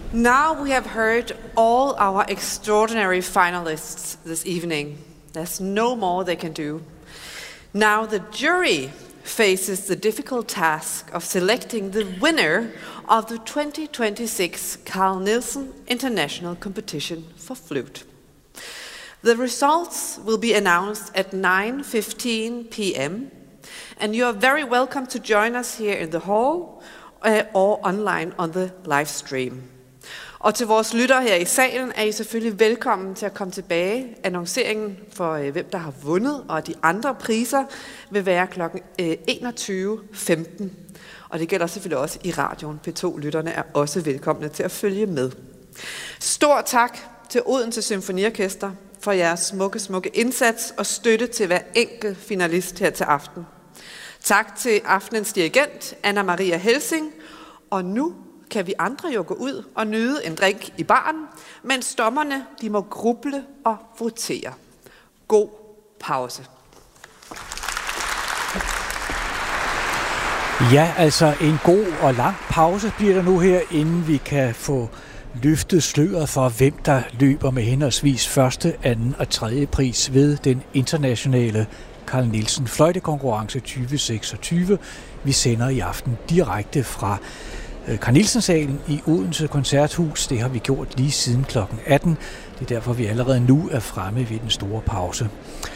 Now we have heard all our extraordinary finalists this evening. There's no more they can do. Now the jury faces the difficult task of selecting the winner of the 2026 Carl Nielsen International Competition for Flute. The results will be announced at 9:15 p.m. and you are very welcome to join us here in the hall or online on the live stream. Og til vores lyttere her i salen er I selvfølgelig velkommen til at komme tilbage. Annonceringen for hvem der har vundet og de andre priser vil være kl. 21:15. Og det gælder selvfølgelig også i radioen. P2-lytterne er også velkomne til at følge med. Stor tak til Odense Symfoniorkester for jeres smukke indsats og støtte til hver enkelt finalist her til aften. Tak til aftenens dirigent, Anna Maria Helsing. Og nu kan vi andre jo gå ud og nyde en drink i baren, mens dommerne de må gruble og votere. God pause. Ja, altså en god og lang pause bliver der nu her, inden vi kan få løftet sløret for, hvem der løber med henholdsvis første, anden og tredje pris ved den internationale Carl Nielsen fløjtekonkurrence 2026. Vi sender i aften direkte fra Carl Nielsen-salen i Odense Koncerthus. Det har vi gjort lige siden kl. 18. Det er derfor, vi allerede nu er fremme ved den store pause.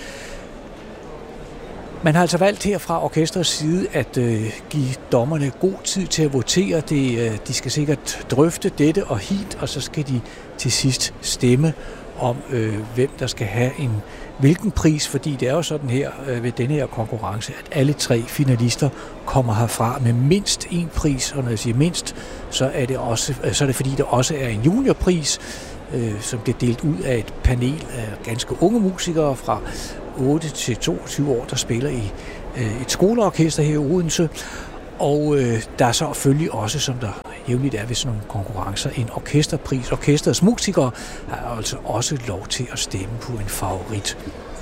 Man har altså valgt her fra orkestrets side at give dommerne god tid til at votere. De skal sikkert drøfte dette og hit, og så skal de til sidst stemme om, hvem der skal have hvilken pris, fordi det er jo sådan her ved denne her konkurrence, at alle 3 finalister kommer herfra med mindst en pris, og når jeg siger mindst, så er det fordi der også er en juniorpris, som bliver delt ud af et panel af ganske unge musikere fra 8 til 22 år, der spiller i et skoleorkester her i Odense. Og der er så selvfølgelig også, som der jævnligt er ved sådan nogle konkurrencer, en orkesterpris. Orkesterets musikere har altså også lov til at stemme på en favorit.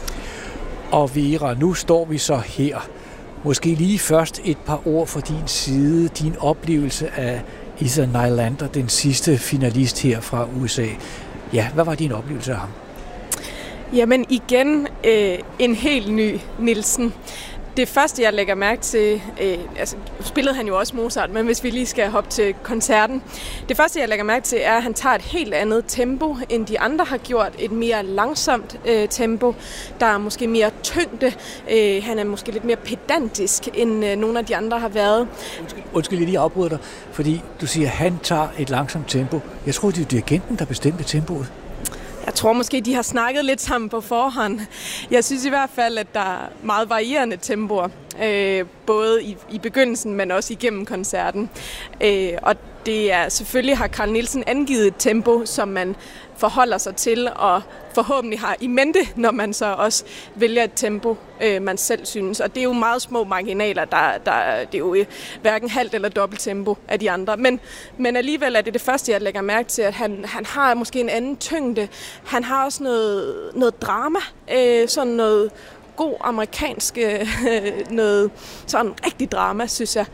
Og Vera, nu står vi så her. Måske lige først et par ord fra din side. Din oplevelse af Ethan Nylander, den sidste finalist her fra USA. Ja, hvad var din oplevelse af ham? Jamen igen, en helt ny Nielsen. Det første, jeg lægger mærke til, spillede han jo også Mozart, men hvis vi lige skal hoppe til koncerten. Det første, jeg lægger mærke til, er, at han tager et helt andet tempo, end de andre har gjort. Et mere langsomt tempo. Der er måske mere tyngde. Han er måske lidt mere pedantisk, end nogle af de andre har været. Undskyld, jeg lige afbryder dig, fordi du siger, at han tager et langsomt tempo. Jeg tror, det er dirigenten, der bestemte tempoet. Jeg tror måske, de har snakket lidt sammen på forhånd. Jeg synes i hvert fald, at der er meget varierende tempoer, både i begyndelsen, men også igennem koncerten. Og det er selvfølgelig har Carl Nielsen angivet et tempo, som man forholder sig til og forhåbentlig har i mente, når man så også vælger et tempo, man selv synes. Og det er jo meget små marginaler, det er jo hverken halvt eller dobbelt tempo af de andre. Men alligevel er det første, jeg lægger mærke til, at han har måske en anden tyngde. Han har også noget drama, sådan noget god amerikansk, noget sådan rigtig drama, synes jeg.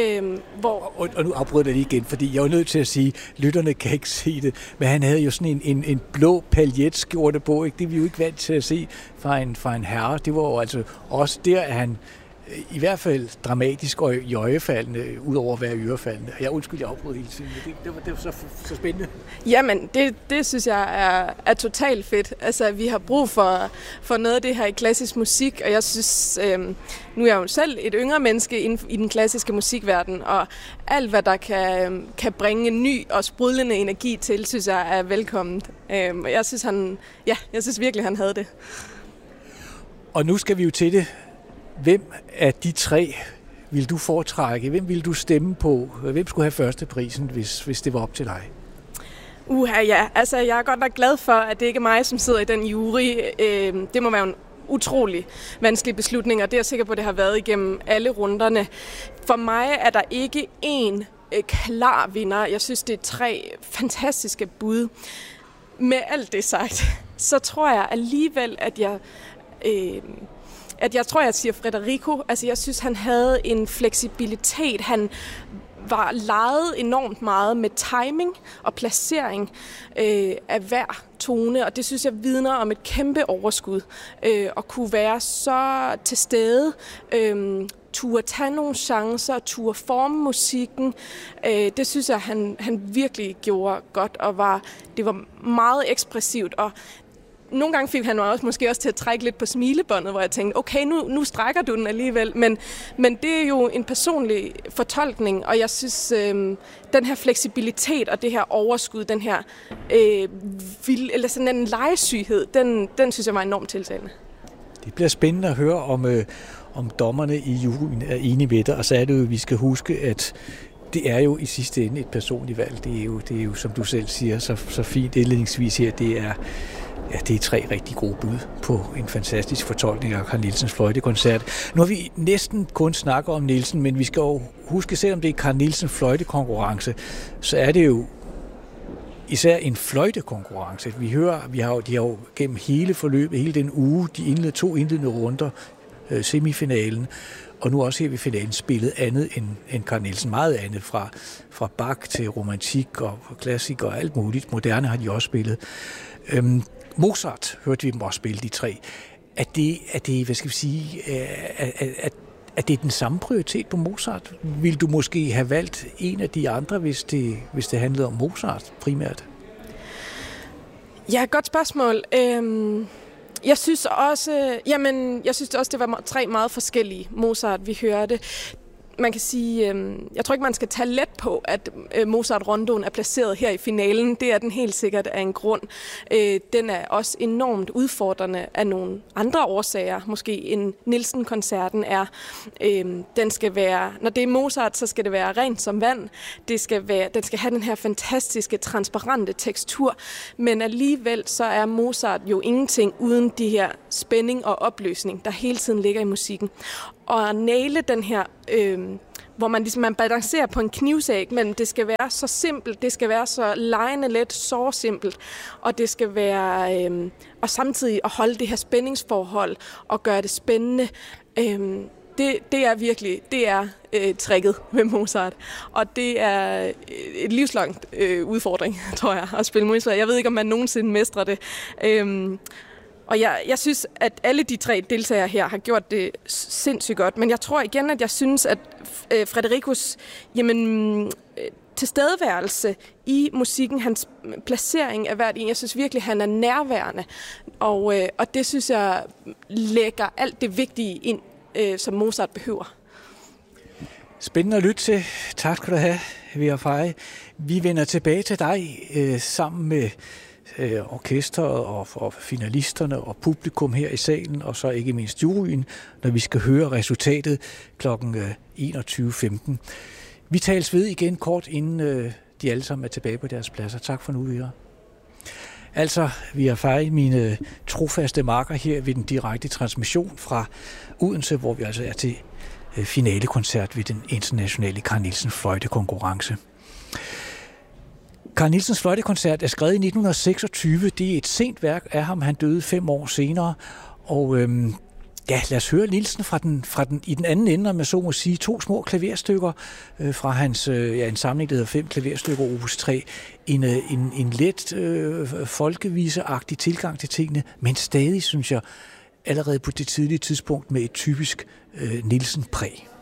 Og nu afbryder jeg lige igen, fordi jeg er nødt til at sige, lytterne kan ikke se det, men han havde jo sådan en blå paljetskjorte på, ikke? Det er vi jo ikke vant til at se fra en herre. Det var jo altså også der, at han i hvert fald dramatisk og iøjefaldende, udover at være ørefaldende. Jeg afbryder hele tiden, men det var så spændende. Jamen, det synes jeg er totalt fedt. Altså, vi har brug for noget af det her i klassisk musik, og jeg synes, nu er jeg jo selv et yngre menneske i den klassiske musikverden, og alt, hvad der kan bringe en ny og sprudlende energi til, synes jeg er velkomment. Jeg synes virkelig, han havde det. Og nu skal vi jo til det. Hvem af de 3 vil du foretrække? Hvem vil du stemme på? Hvem skulle have førsteprisen, hvis det var op til dig? Ja. Altså, jeg er godt nok glad for, at det ikke er mig, som sidder i den jury. Det må være en utrolig vanskelig beslutning, og det er jeg sikker på, at det har været igennem alle runderne. For mig er der ikke én klar vinder. Jeg synes, det er 3 fantastiske bud. Med alt det sagt, så tror jeg alligevel, at jeg siger Federico. Altså, jeg synes, han havde en fleksibilitet. Han var leget enormt meget med timing og placering af hver tone, og det synes jeg vidner om et kæmpe overskud. At kunne være så til stede, turde tage nogle chancer, turde forme musikken. Det synes jeg, han virkelig gjorde godt, og det var meget ekspressivt, og nogle gange fik han mig måske også til at trække lidt på smilebåndet, hvor jeg tænkte, okay, nu strækker du den alligevel, men det er jo en personlig fortolkning, og jeg synes, den her fleksibilitet og det her overskud, den her eller sådan en legesyghed, den synes jeg var enormt tiltalende. Det bliver spændende at høre, om dommerne i juryen er enige med dig, og så er det jo, vi skal huske, at det er jo i sidste ende et personligt valg. Det er jo som du selv siger, så fint indledningsvis her, det er 3 rigtig gode bud på en fantastisk fortolkning af Carl Nielsens fløjtekoncert. Nu har vi næsten kun snakket om Nielsen, men vi skal jo huske, selvom det er Carl Nielsen fløjtekonkurrence, så er det jo især en fløjtekonkurrence. De har jo gennem hele forløbet, hele den uge, de 2 indledende runder, semifinalen, og nu også her ved finalen spillet andet end Carl Nielsen. Meget andet fra Bach til romantik og klassik og alt muligt. Moderne har de også spillet. Mozart hørte vi dem også spille, de 3. Er det hvad skal vi sige, er det den samme prioritet på Mozart? Vil du måske have valgt en af de andre, hvis det handlede om Mozart primært? Ja, godt spørgsmål. Jeg synes også, det var 3 meget forskellige Mozart, vi hørte. Man kan sige, jeg tror ikke, man skal tage let på, at Mozart-rondoen er placeret her i finalen. Det er den helt sikkert af en grund. Den er også enormt udfordrende af nogle andre årsager, måske end Nielsen-koncerten er. Den skal være, når det er Mozart, så skal det være rent som vand. Den skal have den her fantastiske, transparente tekstur. Men alligevel så er Mozart jo ingenting uden de her spænding og opløsning, der hele tiden ligger i musikken. Og at næle den her, hvor man balancerer på en knivsæg, men det skal være så simpelt, det skal være så legende let, så simpelt, og det skal være, og samtidig at holde det her spændingsforhold og gøre det spændende. Det er tricket med Mozart, og det er et livslangt udfordring, tror jeg, at spille Mozart. Jeg ved ikke, om man nogensinde mestrer det. Og jeg synes, at alle de 3 deltagere her har gjort det sindssygt godt. Men jeg tror igen, at jeg synes, at Fredericos tilstedeværelse i musikken, hans placering af hvert en, jeg synes virkelig, han er nærværende. Og det synes jeg lægger alt det vigtige ind, som Mozart behøver. Spændende at lytte til. Tak skal du have, Vera. Vi vender tilbage til dig sammen med orkestret og finalisterne og publikum her i salen, og så ikke mindst juryen, når vi skal høre resultatet kl. 21.15. Vi tales ved igen kort, inden de alle sammen er tilbage på deres pladser. Tak for nu, Vera. Altså, vi har fejret mine trofaste marker her ved den direkte transmission fra Odense, hvor vi altså er til finalekoncert ved den internationale Carl Nielsen fløjtekonkurrence. Carl Nielsens fløjtekoncert er skrevet i 1926. Det er et sent værk af ham. Han døde 5 år senere. Og lad os høre Nielsen fra den i den anden ende, om jeg så må sige, 2 små klaverstykker fra hans en samling, der hedder 5 klaverstykker, opus 3. En let folkeviseagtig tilgang til tingene, men stadig, synes jeg, allerede på det tidlige tidspunkt med et typisk Nielsen-præg.